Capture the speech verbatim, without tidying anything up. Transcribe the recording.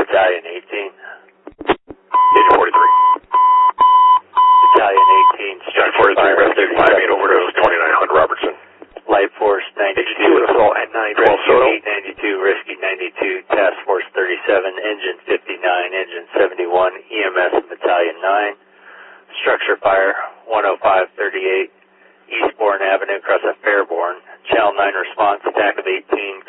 Battalion eighteen. Agent forty-three. Battalion eighteen, John forty-three, rest thirty-five, eight overdose, twenty-nine hundred Robertson. Light Force ninety-two. Agent two, assault at nine twelve Rescue Soto. eight ninety-two, Rescue ninety-two, Task Force thirty-seven, Engine fifty-nine, Engine seventy-one, E M S Battalion nine. Structure fire, one oh five thirty-eight, Eastbourne Avenue, across at Fairborn. Channel nine response, attack of eighteen,